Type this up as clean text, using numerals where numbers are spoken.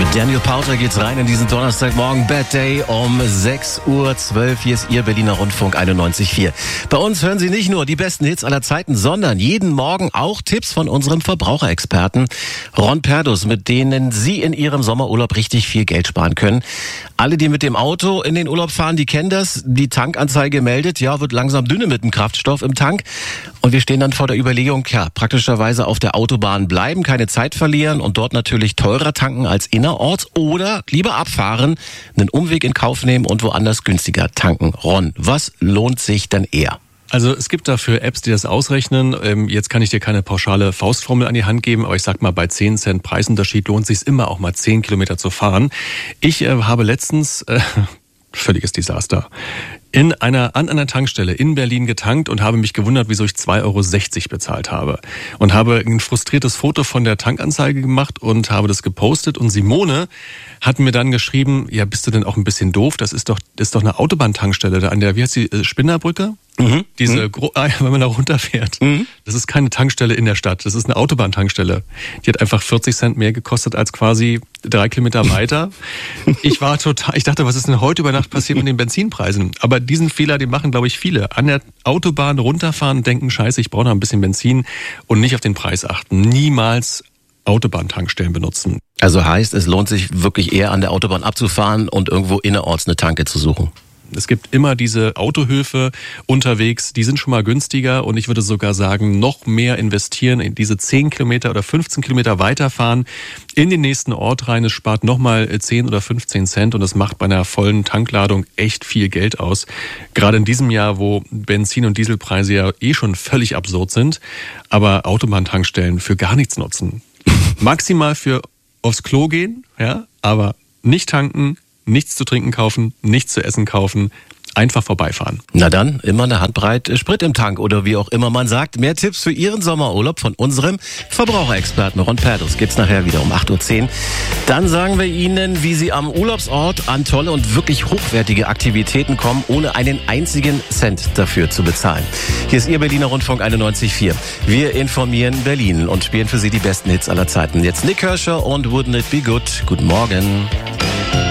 Daniel Powter geht's rein in diesen Donnerstagmorgen. Bad Day um 6:12 Uhr. Hier ist Ihr Berliner Rundfunk 91.4. Bei uns hören Sie nicht nur die besten Hits aller Zeiten, sondern jeden Morgen auch Tipps von unserem Verbraucherexperten Ron Perdus, mit denen Sie in Ihrem Sommerurlaub richtig viel Geld sparen können. Alle, die mit dem Auto in den Urlaub fahren, die kennen das. Die Tankanzeige meldet, ja, wird langsam dünne mit dem Kraftstoff im Tank. Und wir stehen dann vor der Überlegung, ja, praktischerweise auf der Autobahn bleiben, keine Zeit verlieren und dort natürlich teurer tanken als innerorts oder lieber abfahren, einen Umweg in Kauf nehmen und woanders günstiger tanken. Ron, was lohnt sich denn eher? Also es gibt dafür Apps, die das ausrechnen. Jetzt kann ich dir keine pauschale Faustformel an die Hand geben, aber ich sag mal, bei 10 Cent Preisunterschied lohnt es sich immer auch mal 10 Kilometer zu fahren. Ich habe letztens, völliges Desaster, an einer Tankstelle in Berlin getankt und habe mich gewundert, wieso ich 2,60 Euro bezahlt habe. Und habe ein frustriertes Foto von der Tankanzeige gemacht und habe das gepostet. Und Simone hat mir dann geschrieben, ja, bist du denn auch ein bisschen doof? Das ist doch eine Autobahntankstelle da an der, wie heißt die, Spinnerbrücke? Wenn man da runterfährt. Das ist keine Tankstelle in der Stadt, das ist eine Autobahntankstelle. Die hat einfach 40 Cent mehr gekostet als quasi 3 Kilometer weiter. Ich dachte, was ist denn heute über Nacht passiert mit den Benzinpreisen? Aber diesen Fehler, den machen, glaube ich, viele. An der Autobahn runterfahren, denken, scheiße, ich brauche noch ein bisschen Benzin und nicht auf den Preis achten. Niemals Autobahntankstellen benutzen. Also heißt, es lohnt sich wirklich eher an der Autobahn abzufahren und irgendwo innerorts eine Tanke zu suchen. Es gibt immer diese Autohöfe unterwegs, die sind schon mal günstiger und ich würde sogar sagen, noch mehr investieren in diese 10 Kilometer oder 15 Kilometer weiterfahren in den nächsten Ort rein. Es spart nochmal 10 oder 15 Cent und das macht bei einer vollen Tankladung echt viel Geld aus. Gerade in diesem Jahr, wo Benzin- und Dieselpreise ja schon völlig absurd sind, aber Autobahntankstellen für gar nichts nutzen. Maximal für aufs Klo gehen, ja, aber nicht tanken, nichts zu trinken kaufen, nichts zu essen kaufen, einfach vorbeifahren. Na dann, immer eine Handbreit Sprit im Tank oder wie auch immer man sagt. Mehr Tipps für Ihren Sommerurlaub von unserem Verbraucherexperten Ron Perdus gibt's nachher wieder um 8:10 Uhr. Dann sagen wir Ihnen, wie Sie am Urlaubsort an tolle und wirklich hochwertige Aktivitäten kommen, ohne einen einzigen Cent dafür zu bezahlen. Hier ist Ihr Berliner Rundfunk 91.4. Wir informieren Berlin und spielen für Sie die besten Hits aller Zeiten. Jetzt Nick Kershaw und Wouldn't It Be Good. Guten Morgen.